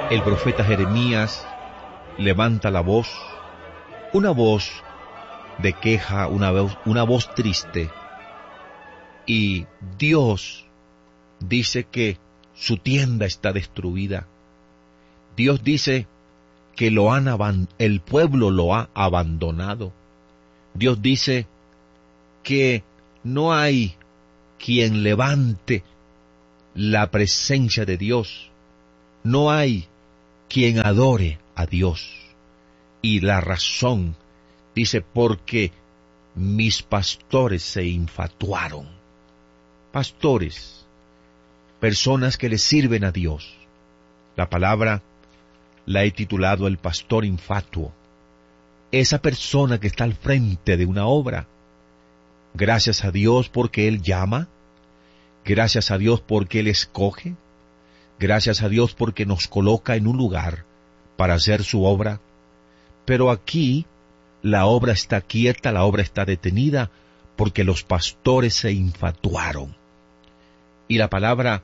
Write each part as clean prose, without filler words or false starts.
El profeta Jeremías levanta la voz, una voz de queja, una voz triste, y Dios dice que su tienda está destruida. Dios dice que el pueblo lo ha abandonado. Dios dice que no hay quien levante la presencia de Dios. No hay quien adore a Dios. Y la razón, dice, porque mis pastores se infatuaron. Pastores, personas que le sirven a Dios. La palabra la he titulado el pastor infatuo. Esa persona que está al frente de una obra. Gracias a Dios porque Él llama. Gracias a Dios porque Él escoge. Gracias a Dios porque nos coloca en un lugar para hacer su obra. Pero aquí la obra está quieta, la obra está detenida, porque los pastores se infatuaron. Y la palabra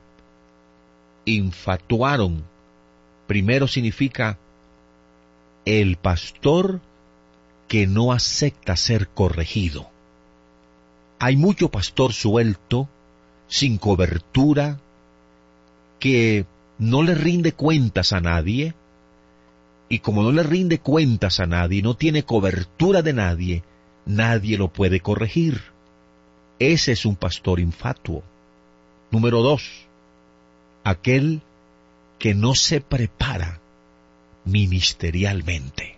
infatuaron primero significa el pastor que no acepta ser corregido. Hay mucho pastor suelto, sin cobertura, que no le rinde cuentas a nadie, y como no le rinde cuentas a nadie, no tiene cobertura de nadie, nadie lo puede corregir. Ese es un pastor infatuo. Número 2, aquel que no se prepara ministerialmente.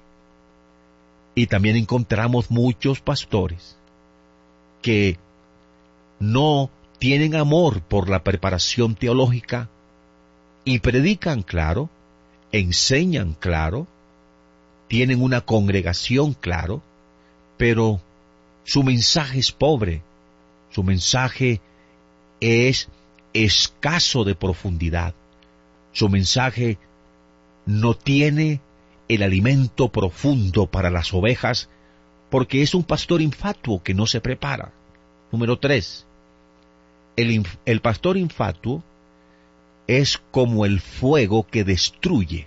Y también encontramos muchos pastores que no tienen amor por la preparación teológica y predican claro, enseñan claro, tienen una congregación claro, pero su mensaje es pobre, su mensaje es escaso de profundidad, su mensaje no tiene el alimento profundo para las ovejas, porque es un pastor infatuo que no se prepara. Número 3, el pastor infatuo es como el fuego que destruye.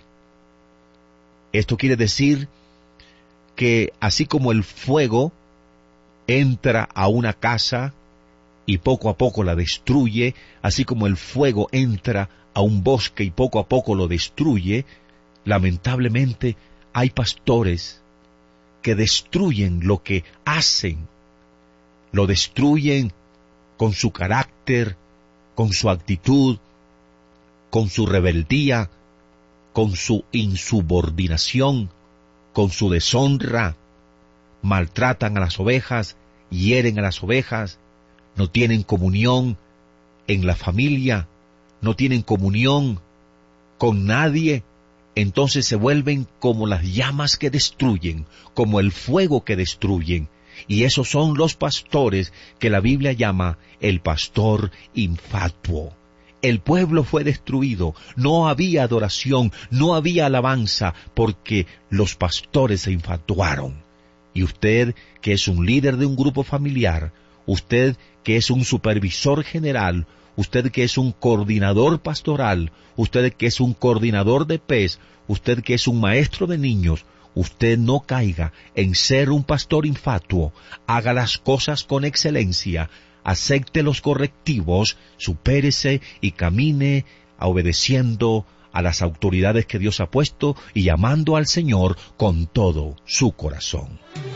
Esto quiere decir que así como el fuego entra a una casa y poco a poco la destruye, así como el fuego entra a un bosque y poco a poco lo destruye, lamentablemente hay pastores que destruyen lo que hacen, lo destruyen con su carácter, con su actitud, con su rebeldía, con su insubordinación, con su deshonra, maltratan a las ovejas, hieren a las ovejas, no tienen comunión en la familia, no tienen comunión con nadie, entonces se vuelven como las llamas que destruyen, como el fuego que destruyen, y esos son los pastores que la Biblia llama el pastor infatuo. El pueblo fue destruido, no había adoración, no había alabanza, porque los pastores se infatuaron. Y usted, que es un líder de un grupo familiar, usted que es un supervisor general, usted que es un coordinador pastoral, usted que es un coordinador de PES, usted que es un maestro de niños, usted no caiga en ser un pastor infatuo, haga las cosas con excelencia, acepte los correctivos, supérese y camine obedeciendo a las autoridades que Dios ha puesto y amando al Señor con todo su corazón.